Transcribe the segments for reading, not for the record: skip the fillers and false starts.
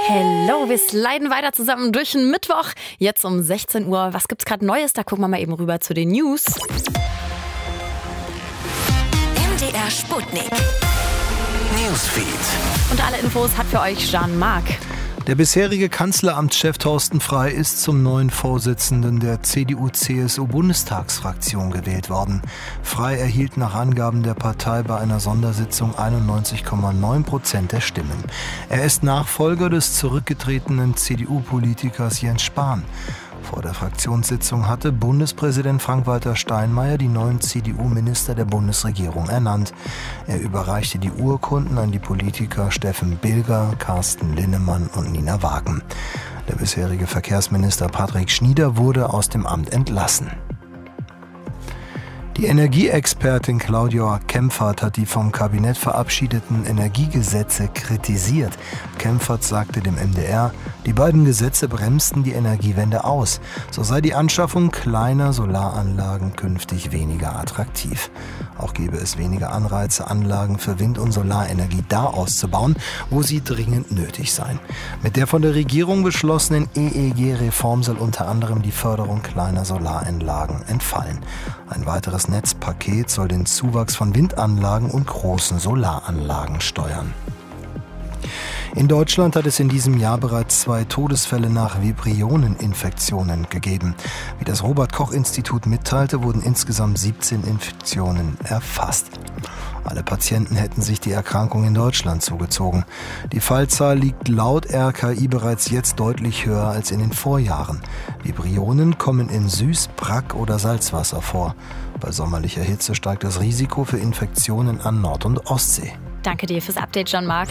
Hello, wir sliden weiter zusammen durch den Mittwoch. Jetzt um 16 Uhr. Was gibt's gerade Neues? Da gucken wir mal eben rüber zu den News. MDR Sputnik. Newsfeed. Und alle Infos hat für euch Jean-Marc. Der bisherige Kanzleramtschef Thorsten Frey ist zum neuen Vorsitzenden der CDU-CSU-Bundestagsfraktion gewählt worden. Frey erhielt nach Angaben der Partei bei einer Sondersitzung 91,9% der Stimmen. Er ist Nachfolger des zurückgetretenen CDU-Politikers Jens Spahn. Vor der Fraktionssitzung hatte Bundespräsident Frank-Walter Steinmeier die neuen CDU-Minister der Bundesregierung ernannt. Er überreichte die Urkunden an die Politiker Steffen Bilger, Carsten Linnemann und Nina Wagen. Der bisherige Verkehrsminister Patrick Schnieder wurde aus dem Amt entlassen. Die Energieexpertin Claudia Kempfert hat die vom Kabinett verabschiedeten Energiegesetze kritisiert. Kempfert sagte dem MDR, die beiden Gesetze bremsten die Energiewende aus. So sei die Anschaffung kleiner Solaranlagen künftig weniger attraktiv. Auch gebe es weniger Anreize, Anlagen für Wind- und Solarenergie da auszubauen, wo sie dringend nötig seien. Mit der von der Regierung beschlossenen EEG-Reform soll unter anderem die Förderung kleiner Solaranlagen entfallen. Ein weiteres Netzpaket soll den Zuwachs von Windanlagen und großen Solaranlagen steuern. In Deutschland hat es in diesem Jahr bereits 2 Todesfälle nach Vibrioneninfektionen gegeben. Wie das Robert-Koch-Institut mitteilte, wurden insgesamt 17 Infektionen erfasst. Alle Patienten hätten sich die Erkrankung in Deutschland zugezogen. Die Fallzahl liegt laut RKI bereits jetzt deutlich höher als in den Vorjahren. Vibrionen kommen in Süß-, Brack- oder Salzwasser vor. Bei sommerlicher Hitze steigt das Risiko für Infektionen an Nord- und Ostsee. Danke dir fürs Update, Jean-Marc.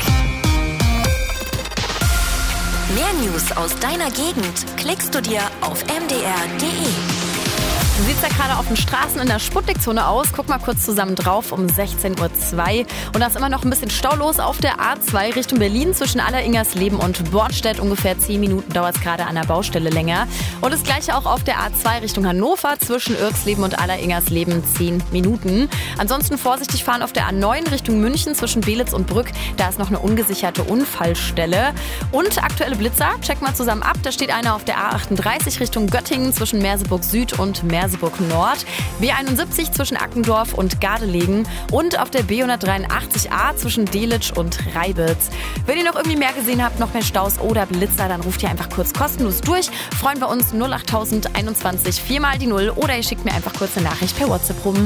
Mehr News aus deiner Gegend klickst du dir auf mdr.de. Wie sieht es ja gerade auf den Straßen in der Sputnikzone aus? Guck mal kurz zusammen drauf um 16:02 Uhr. Und da ist immer noch ein bisschen Stau los auf der A2 Richtung Berlin zwischen Alleringersleben und Bornstedt. Ungefähr 10 Minuten dauert es gerade an der Baustelle länger. Und das gleiche auch auf der A2 Richtung Hannover zwischen Irksleben und Alleringersleben 10 Minuten. Ansonsten vorsichtig fahren auf der A9 Richtung München zwischen Belitz und Brück. Da ist noch eine ungesicherte Unfallstelle. Und aktuelle Blitzer, check mal zusammen ab. Da steht einer auf der A38 Richtung Göttingen zwischen Merseburg Süd und Merseburg Nord, B71 zwischen Ackendorf und Gardelegen und auf der B183a zwischen Delitzsch und Reibitz. Wenn ihr noch irgendwie mehr gesehen habt, noch mehr Staus oder Blitzer, dann ruft ihr einfach kurz kostenlos durch. Freuen wir uns 08021 4 mal die 0 oder ihr schickt mir einfach kurz eine Nachricht per WhatsApp rum.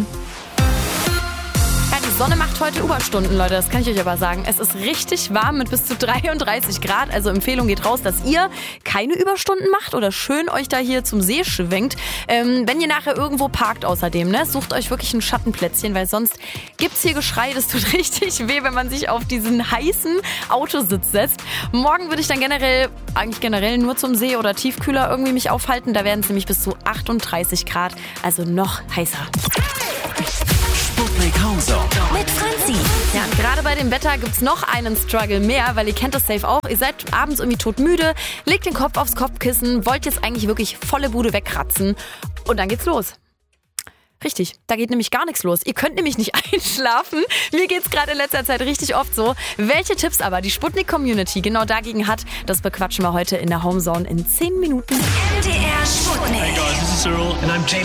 Die Sonne macht heute Überstunden, Leute, das kann ich euch aber sagen. Es ist richtig warm mit bis zu 33 Grad. Also Empfehlung geht raus, dass ihr keine Überstunden macht oder schön euch da hier zum See schwenkt. Wenn ihr nachher irgendwo parkt außerdem, ne, sucht euch wirklich ein Schattenplätzchen, weil sonst gibt's hier Geschrei. Das tut richtig weh, wenn man sich auf diesen heißen Autositz setzt. Morgen würde ich dann generell nur zum See oder Tiefkühler irgendwie mich aufhalten. Da werden es nämlich bis zu 38 Grad, also noch heißer. Sputnik Homezone mit Franzi. Ja, gerade bei dem Wetter gibt's noch einen Struggle mehr, weil ihr kennt das safe auch. Ihr seid abends irgendwie todmüde, legt den Kopf aufs Kopfkissen, wollt jetzt eigentlich wirklich volle Bude wegkratzen und dann geht's los. Richtig, da geht nämlich gar nichts los. Ihr könnt nämlich nicht einschlafen. Mir geht's gerade in letzter Zeit richtig oft so. Welche Tipps aber die Sputnik-Community genau dagegen hat, das bequatschen wir heute in der Homezone in 10 Minuten. MDR Sputnik. Hey guys, this is Cyril and I'm James.